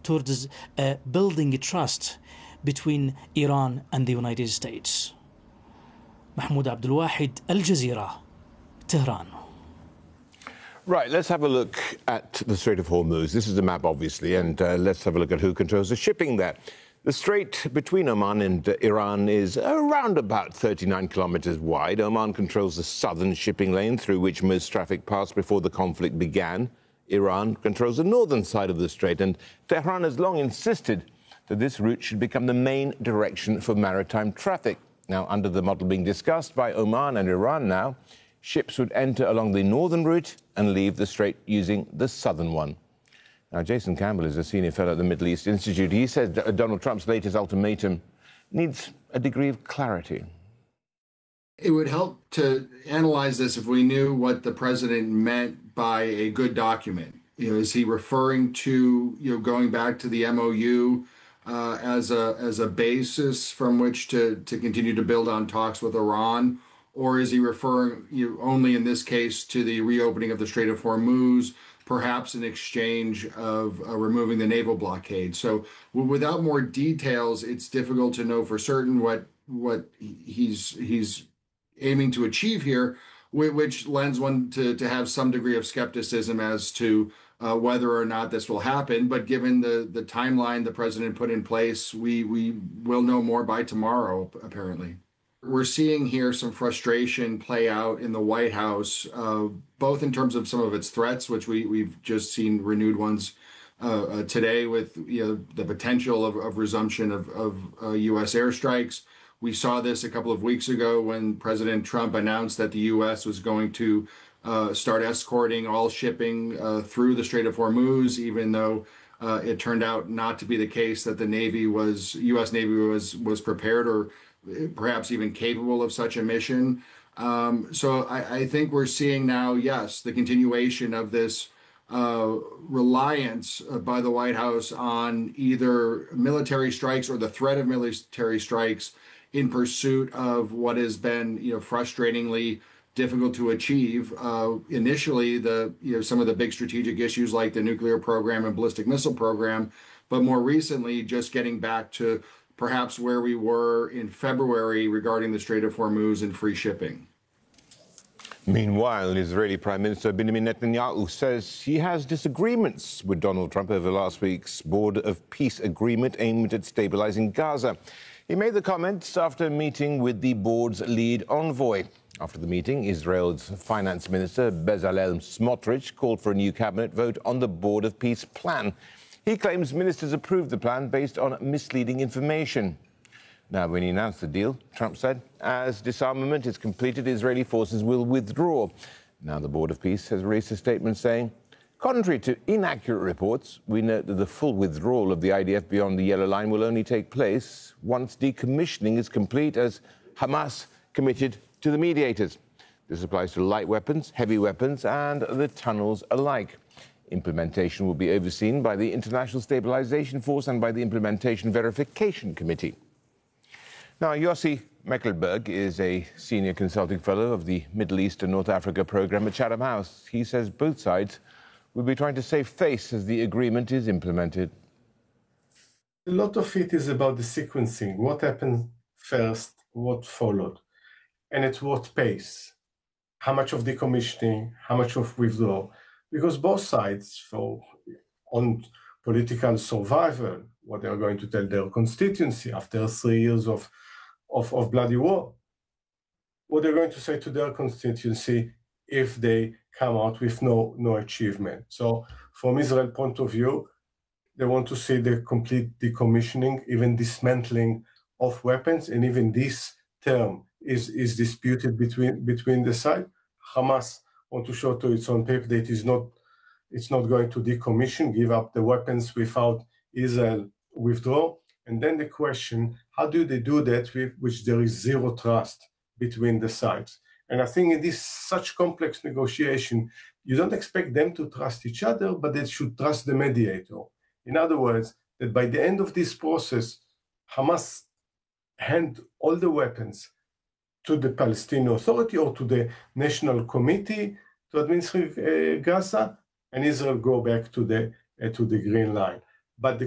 towards building trust between Iran and the United States. Mahmoud Abdul Wahid, Al Jazeera, Tehran. Right, let's have a look at the Strait of Hormuz. This is the map, obviously, and let's have a look at who controls the shipping there. The strait between Oman and Iran is around about 39 kilometers wide. Oman controls the southern shipping lane through which most traffic passed before the conflict began. Iran controls the northern side of the strait, and Tehran has long insisted that this route should become the main direction for maritime traffic. Now, under the model being discussed by Oman and Iran now, ships would enter along the northern route and leave the strait using the southern one. Now, Jason Campbell is a senior fellow at the Middle East Institute. He says that Donald Trump's latest ultimatum needs a degree of clarity. It would help to analyze this if we knew what the president meant by a good document. Is he referring to, going back to the MOU as a basis from which to continue to build on talks with Iran? Or is he referring only in this case to the reopening of the Strait of Hormuz, perhaps in exchange of removing the naval blockade? So without more details, it's difficult to know for certain what he's aiming to achieve here, which lends one to have some degree of skepticism as to whether or not this will happen. But given the timeline the president put in place, we will know more by tomorrow, apparently. We're seeing here some frustration play out in the White House, both in terms of some of its threats, which we've just seen renewed ones today with the potential of resumption of U.S. airstrikes. We saw this a couple of weeks ago when President Trump announced that the U.S. was going to start escorting all shipping through the Strait of Hormuz, even though it turned out not to be the case, that the U.S. Navy was prepared or perhaps even capable of such a mission. So I think we're seeing now, yes, the continuation of this reliance by the White House on either military strikes or the threat of military strikes in pursuit of what has been, frustratingly difficult to achieve. Initially, some of the big strategic issues like the nuclear program and ballistic missile program, but more recently, just getting back to perhaps where we were in February regarding the Strait of Hormuz and free shipping. Meanwhile, Israeli Prime Minister Benjamin Netanyahu says he has disagreements with Donald Trump over last week's Board of Peace agreement aimed at stabilizing Gaza. He made the comments after meeting with the board's lead envoy. After the meeting, Israel's finance minister Bezalel Smotrich called for a new cabinet vote on the Board of Peace plan. He claims ministers approved the plan based on misleading information. Now, when he announced the deal, Trump said, as disarmament is completed, Israeli forces will withdraw. Now, the Board of Peace has released a statement saying, contrary to inaccurate reports, we note that the full withdrawal of the IDF beyond the Yellow Line will only take place once decommissioning is complete, as Hamas committed to the mediators. This applies to light weapons, heavy weapons, and the tunnels alike. Implementation will be overseen by the International Stabilization Force and by the Implementation Verification Committee. Now, Yossi Meckelberg is a senior consulting fellow of the Middle East and North Africa program at Chatham House. He says both sides will be trying to save face as the agreement is implemented. A lot of it is about the sequencing, what happened first, what followed, and at what pace, how much of decommissioning, how much of withdrawal. Because both sides, on political survival, what they are going to tell their constituency after 3 years of bloody war, what they're going to say to their constituency if they come out with no achievement. So from Israel's point of view, they want to see the complete decommissioning, even dismantling of weapons, and even this term is disputed between the sides. Hamas want to show to its own paper that it's not going to decommission, give up the weapons without Israel withdraw. And then the question, how do they do that with which there is zero trust between the sides? And I think in this such complex negotiation, you don't expect them to trust each other, but they should trust the mediator. In other words, that by the end of this process, Hamas hand all the weapons to the Palestinian Authority or to the National Committee to administer Gaza, and Israel go back to the Green Line. But the